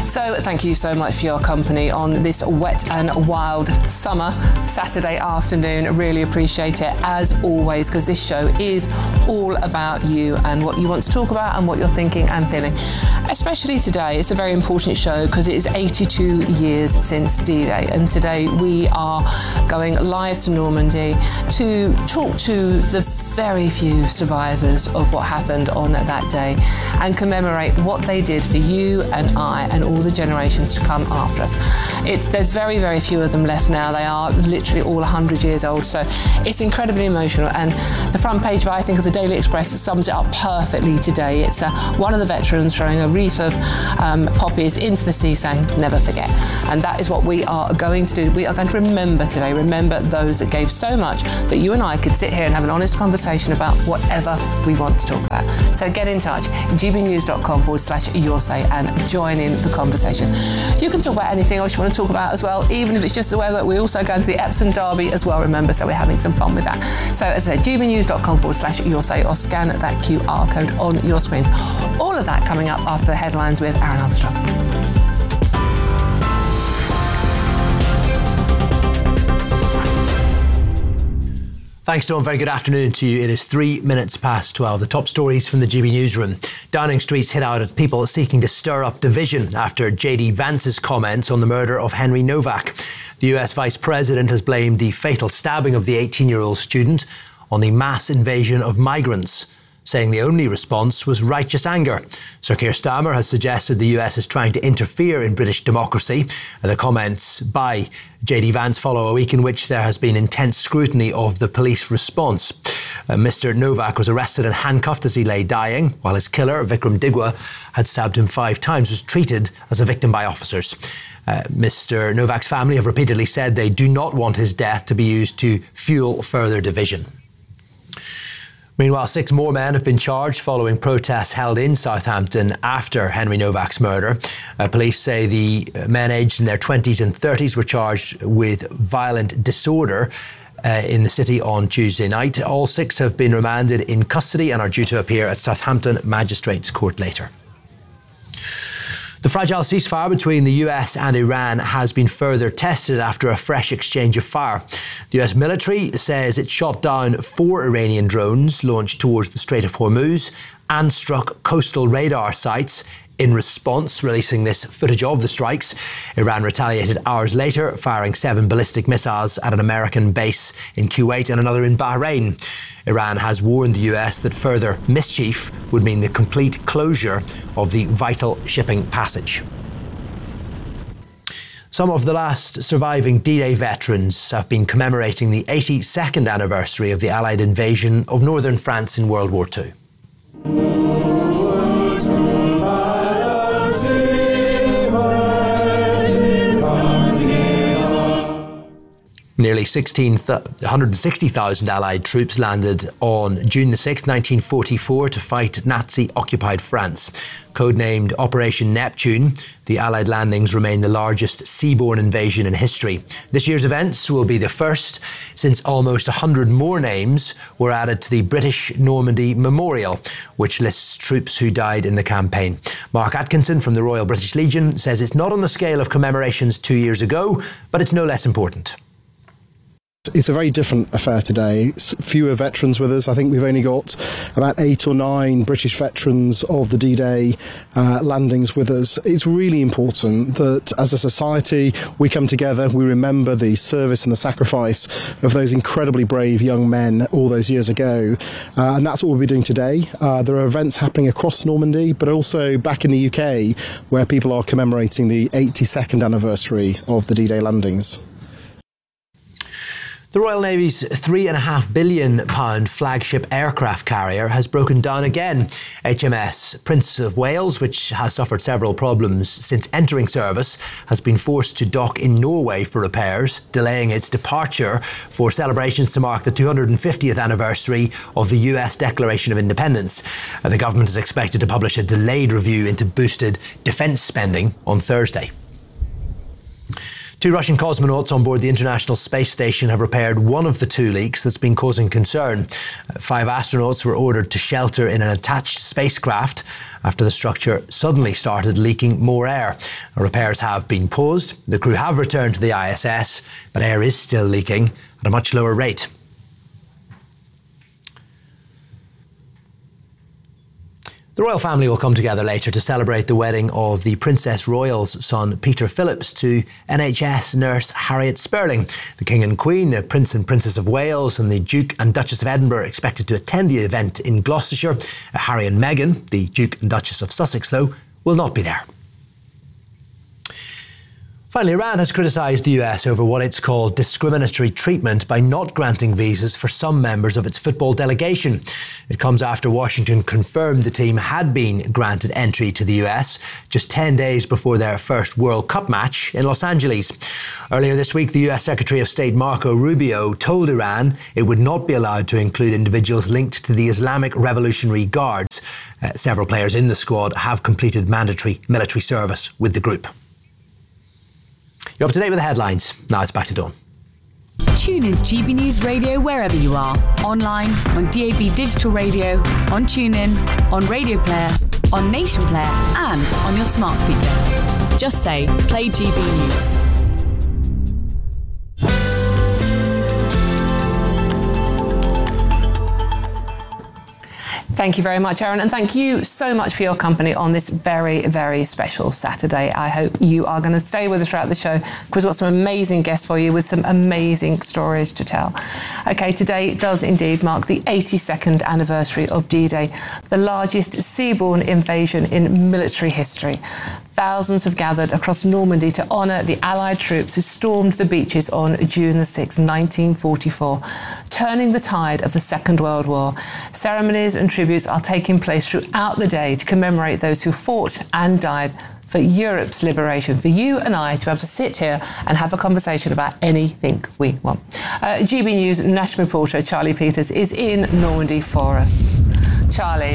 So thank you so much for your company on this wet and wild summer Saturday afternoon. Really appreciate it as always, because this show is all about you and what you want to talk about and what you're thinking and feeling. Especially today, it's a very important show because it is 82 years since D-Day, and today we are going live to Normandy to talk to the very few survivors of what happened on that day and commemorate what they did for you and I and all the generations to come after us. There's very, very few of them left now. They are literally all 100 years old, so it's incredibly emotional. And the front page, I think, of the Daily Express sums it up perfectly today. It's one of the veterans throwing a wreath of poppies into the sea saying, never forget. And that is what we are going to do. We are going to remember today, remember those that gave so much that you and I could sit here and have an honest conversation about whatever we want to talk about. So get in touch, gbnews.com/yoursay, and join in the conversation. You can talk about anything else you want to talk about as well, even if it's just the weather. We're also going to the Epsom Derby as well, remember, so we're having some fun with that. So as I said, gbnews.com/yoursay, or scan that QR code on your screen. All of that coming up after the headlines with Aaron Armstrong. Thanks, Dawn. Very good afternoon to you. It is 3 minutes past 12. The top stories from the GB Newsroom. Downing Street's hit out at people seeking to stir up division after JD Vance's comments on the murder of Henry Novak. The US Vice President has blamed the fatal stabbing of the 18-year-old student on the mass invasion of migrants, saying the only response was righteous anger. Sir Keir Starmer has suggested the US is trying to interfere in British democracy. The comments by JD Vance follow a week in which there has been intense scrutiny of the police response. Mr. Novak was arrested and handcuffed as he lay dying, while his killer, Vikram Digwa, had stabbed him 5 times, was treated as a victim by officers. Mr. Novak's family have repeatedly said they do not want his death to be used to fuel further division. Meanwhile, 6 more men have been charged following protests held in Southampton after Henry Novak's murder. Police say the men aged in their 20s and 30s were charged with violent disorder in the city on Tuesday night. All 6 have been remanded in custody and are due to appear at Southampton Magistrates Court later. The fragile ceasefire between the US and Iran has been further tested after a fresh exchange of fire. The US military says it shot down 4 Iranian drones launched towards the Strait of Hormuz and struck coastal radar sites in response, releasing this footage of the strikes. Iran retaliated hours later, firing 7 ballistic missiles at an American base in Kuwait and another in Bahrain. Iran has warned the US that further mischief would mean the complete closure of the vital shipping passage. Some of the last surviving D-Day veterans have been commemorating the 82nd anniversary of the Allied invasion of northern France in World War II. Nearly 160,000 Allied troops landed on June the 6th, 1944 to fight Nazi-occupied France. Codenamed Operation Neptune, the Allied landings remain the largest seaborne invasion in history. This year's events will be the first since almost 100 more names were added to the British Normandy Memorial, which lists troops who died in the campaign. Mark Atkinson from the Royal British Legion says it's not on the scale of commemorations 2 years ago, but it's no less important. It's a very different affair today. Fewer veterans with us. I think we've only got about 8 or 9 British veterans of the D-Day landings with us. It's really important that as a society we come together, we remember the service and the sacrifice of those incredibly brave young men all those years ago. And that's what we'll be doing today. There are events happening across Normandy, but also back in the UK where people are commemorating the 82nd anniversary of the D-Day landings. The Royal Navy's £3.5 billion flagship aircraft carrier has broken down again. HMS Prince of Wales, which has suffered several problems since entering service, has been forced to dock in Norway for repairs, delaying its departure for celebrations to mark the 250th anniversary of the US Declaration of Independence. The government is expected to publish a delayed review into boosted defence spending on Thursday. Two Russian cosmonauts on board the International Space Station have repaired one of the two leaks that's been causing concern. 5 astronauts were ordered to shelter in an attached spacecraft after the structure suddenly started leaking more air. Repairs have been paused. The crew have returned to the ISS, but air is still leaking at a much lower rate. The royal family will come together later to celebrate the wedding of the Princess Royal's son Peter Phillips to NHS nurse Harriet Sperling. The King and Queen, the Prince and Princess of Wales and the Duke and Duchess of Edinburgh are expected to attend the event in Gloucestershire. Harry and Meghan, the Duke and Duchess of Sussex, though, will not be there. Finally, Iran has criticised the US over what it's called discriminatory treatment by not granting visas for some members of its football delegation. It comes after Washington confirmed the team had been granted entry to the US just 10 days before their first World Cup match in Los Angeles. Earlier this week, the US Secretary of State Marco Rubio told Iran it would not be allowed to include individuals linked to the Islamic Revolutionary Guards. Several players in the squad have completed mandatory military service with the group. You're up to date with the headlines. Now it's back to Dawn. Tune in to GB News Radio wherever you are. Online, on DAB Digital Radio, on TuneIn, on Radio Player, on Nation Player and on your smart speaker. Just say, play GB News. Thank you very much, Erin, and thank you so much for your company on this very, very special Saturday. I hope you are going to stay with us throughout the show because we've got some amazing guests for you with some amazing stories to tell. OK, today does indeed mark the 82nd anniversary of D-Day, the largest seaborne invasion in military history. Thousands have gathered across Normandy to honour the Allied troops who stormed the beaches on June the 6th, 1944, turning the tide of the Second World War. Ceremonies and tributes are taking place throughout the day to commemorate those who fought and died for Europe's liberation, for you and I to be able to sit here and have a conversation about anything we want. GB News national reporter Charlie Peters is in Normandy for us. Charlie.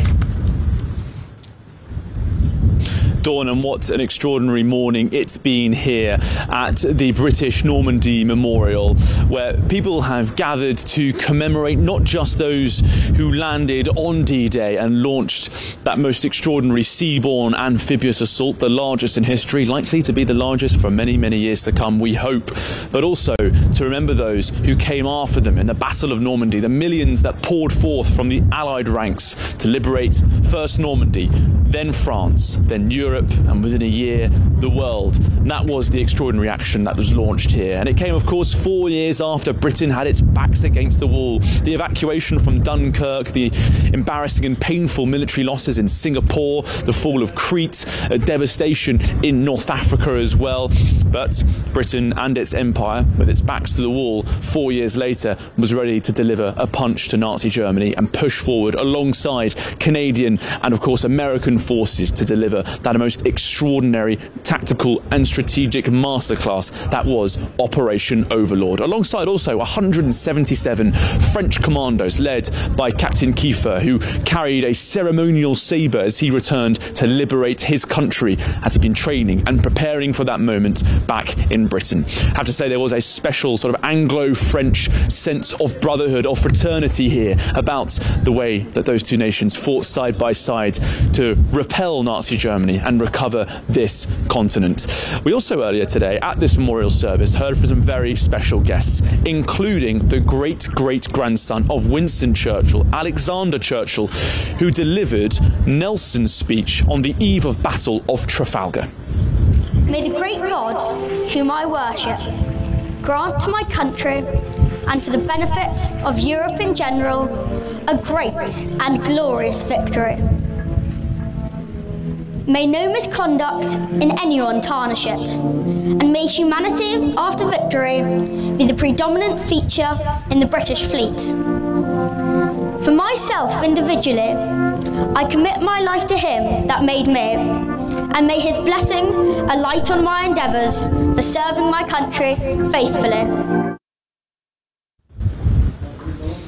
Dawn, and what an extraordinary morning it's been here at the British Normandy Memorial, where people have gathered to commemorate not just those who landed on D-Day and launched that most extraordinary seaborne amphibious assault, the largest in history, likely to be the largest for many, many years to come, we hope, but also to remember those who came after them in the Battle of Normandy, the millions that poured forth from the Allied ranks to liberate first Normandy, then France, then Europe, and within a year, the world. And that was the extraordinary action that was launched here. And it came, of course, 4 years after Britain had its backs against the wall. The evacuation from Dunkirk, the embarrassing and painful military losses in Singapore, the fall of Crete, a devastation in North Africa as well. But Britain and its empire, with its backs to the wall, 4 years later, was ready to deliver a punch to Nazi Germany and push forward alongside Canadian and, of course, American forces to deliver that most extraordinary tactical and strategic masterclass that was Operation Overlord, alongside also 177 French commandos led by Captain Kiefer, who carried a ceremonial sabre as he returned to liberate his country as he'd been training and preparing for that moment back in Britain. I have to say there was a special sort of Anglo-French sense of brotherhood, of fraternity here about the way that those two nations fought side by side to repel Nazi Germany and recover this continent. We also earlier today at this memorial service heard from some very special guests, including the great-great-grandson of Winston Churchill, Alexander Churchill, who delivered Nelson's speech on the eve of Battle of Trafalgar. May the great God, whom I worship, grant to my country and for the benefit of Europe in general a great and glorious victory. May no misconduct in anyone tarnish it, and may humanity after victory be the predominant feature in the British fleet. For myself individually, I commit my life to him that made me, and may his blessing alight on my endeavours for serving my country faithfully.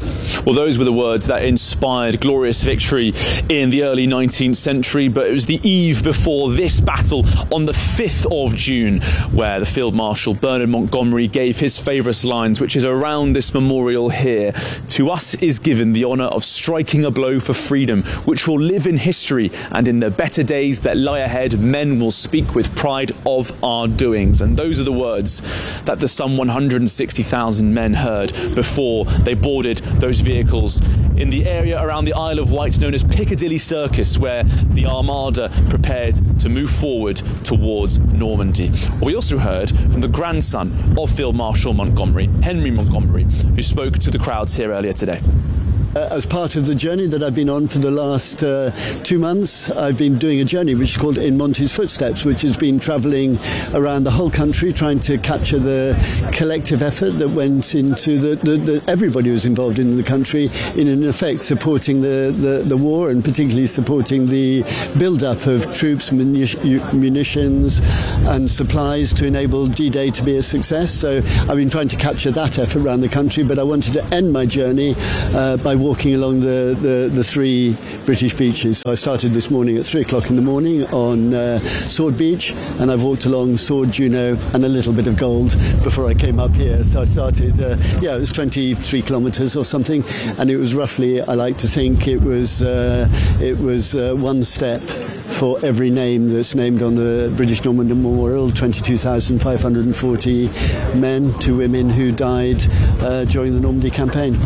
Well, those were the words that inspired glorious victory in the early 19th century, but it was the eve before this battle on the 5th of June where the Field Marshal Bernard Montgomery gave his favourite lines, which is around this memorial here. To us is given the honour of striking a blow for freedom, which will live in history, and in the better days that lie ahead, men will speak with pride of our doings. And those are the words that the some 160,000 men heard before they boarded those vehicles in the area around the Isle of Wight known as Piccadilly Circus, where the Armada prepared to move forward towards Normandy. We also heard from the grandson of Field Marshal Montgomery, Henry Montgomery, who spoke to the crowds here earlier today. As part of the journey that I've been on for the last 2 months, I've been doing a journey which is called In Monty's Footsteps, which has been travelling around the whole country trying to capture the collective effort that went into the everybody was involved in the country in effect supporting the war, and particularly supporting the build-up of troops, munitions and supplies to enable D-Day to be a success. So I've been trying to capture that effort around the country, but I wanted to end my journey by walking along the 3 British beaches. I started this morning at 3 o'clock in the morning on Sword Beach, and I've walked along Sword, Juno and a little bit of Gold before I came up here. So I started, it was 23 kilometres or something, and it was roughly, I like to think, it was 1 step for every name that's named on the British Normandy Memorial, 22,540 men to women who died during the Normandy campaign.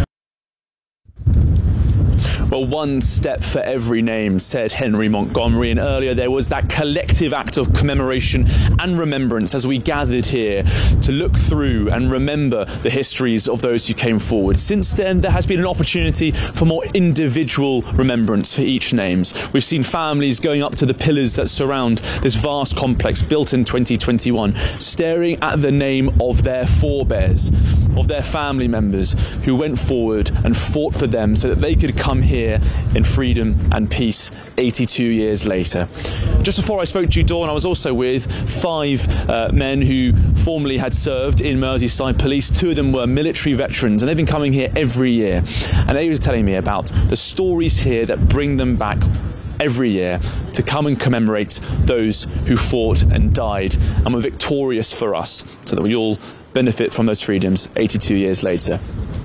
Well, 1 step for every name, said Henry Montgomery, and earlier there was that collective act of commemoration and remembrance as we gathered here to look through and remember the histories of those who came forward. Since then, there has been an opportunity for more individual remembrance for each names. We've seen families going up to the pillars that surround this vast complex built in 2021, staring at the name of their forebears, of their family members who went forward and fought for them so that they could come here in freedom and peace 82 years later. Just before I spoke to you, Dawn, I was also with 5 men who formerly had served in Merseyside Police. 2 of them were military veterans, and they've been coming here every year. And they were telling me about the stories here that bring them back every year to come and commemorate those who fought and died and were victorious for us, so that we all benefit from those freedoms 82 years later.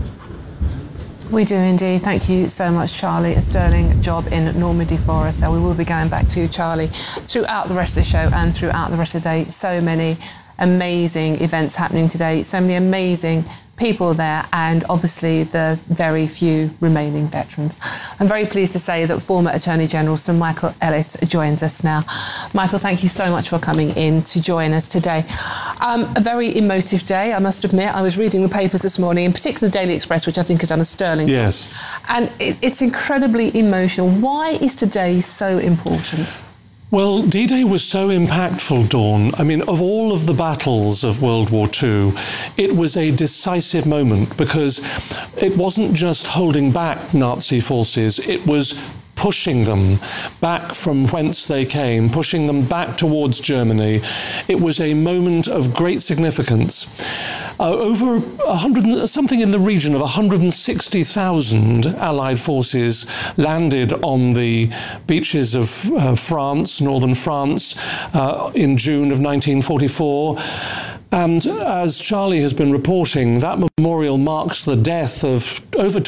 We do indeed. Thank you so much, Charlie. A sterling job in Normandy for us. So we will be going back to Charlie throughout the rest of the show and throughout the rest of the day. So many amazing events happening today, so many amazing people there, and obviously the very few remaining veterans. I'm very pleased to say that former Attorney General Sir Michael Ellis joins us now. Michael, thank you so much for coming in to join us today. A very emotive day, I must admit. I was reading the papers this morning, in particular the Daily Express, which I think has done a sterling job. Yes. And it's incredibly emotional. Why is today so important? Well, D-Day was so impactful, Dawn. I mean, of all of the battles of World War II, it was a decisive moment because it wasn't just holding back Nazi forces, it was pushing them back from whence they came, pushing them back towards Germany. It was a moment of great significance. Over 100, something in the region of 160,000 Allied forces landed on the beaches of France, northern France, in June of 1944. And as Charlie has been reporting, that memorial marks the death of over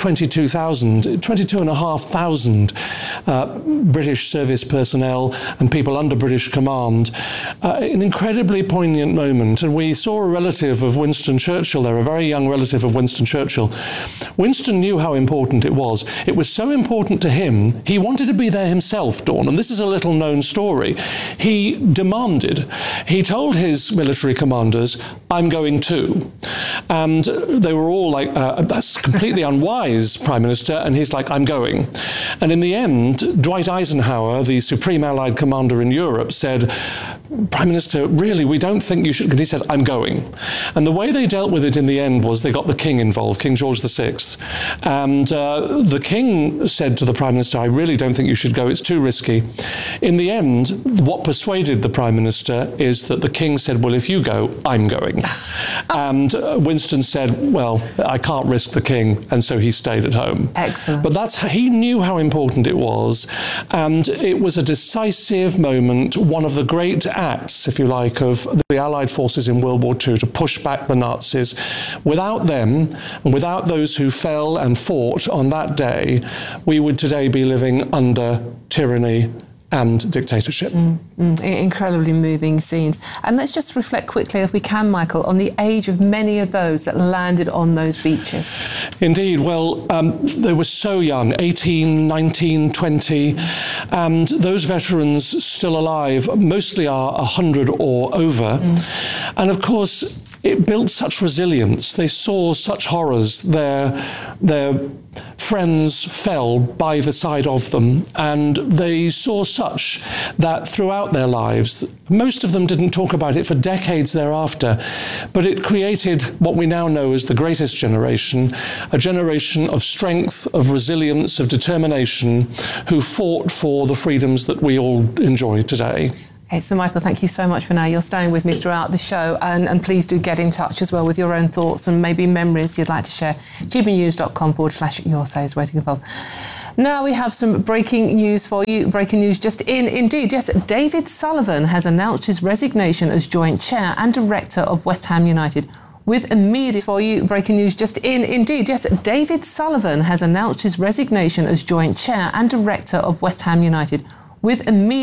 22,500 British service personnel and people under British command. An incredibly poignant moment. And we saw a relative of Winston Churchill there, a very young relative of Winston Churchill. Winston knew how important it was. It was so important to him, he wanted to be there himself, Dawn. And this is a little known story. He demanded, he told his military commanders, I'm going too. And they were all like, that's completely unwise, Prime Minister. And he's like, I'm going. And in the end, Dwight Eisenhower, the supreme Allied commander in Europe, said, Prime Minister, really, we don't think you should. And he said, I'm going. And the way they dealt with it in the end was they got the King involved, King George VI. And the King said to the Prime Minister, I really don't think you should go. It's too risky. In the end, what persuaded the Prime Minister is that the King said, well, if you go, I'm I'm going. And Winston said, well, I can't risk the king, and so he stayed at home. Excellent. But he knew how important it was, and it was a decisive moment, one of the great acts, if you like, of the Allied forces in World War II to push back the Nazis. Without them, and without those who fell and fought on that day, we would today be living under tyranny and dictatorship. Incredibly moving scenes. And let's just reflect quickly, if we can, Michael, on the age of many of those that landed on those beaches. Indeed. Well, they were so young, 18, 19, 20, and those veterans still alive mostly are 100 or over. And of course, it built such resilience. They saw such horrors. Their friends fell by the side of them, and they saw such that throughout their lives, most of them didn't talk about it for decades thereafter, but it created what we now know as the greatest generation, a generation of strength, of resilience, of determination, who fought for the freedoms that we all enjoy today. Okay, so Michael, thank you so much for now. You're staying with me throughout the show, and please do get in touch as well with your own thoughts and maybe memories you'd like to share. gbnews.com/your say is waiting involved. Now we have some breaking news for you. Breaking news just in. Indeed, yes, David Sullivan has announced his resignation as joint chair and director of West Ham United. With immediate for you, breaking news just in. Indeed, yes, David Sullivan has announced his resignation as joint chair and director of West Ham United. With immediate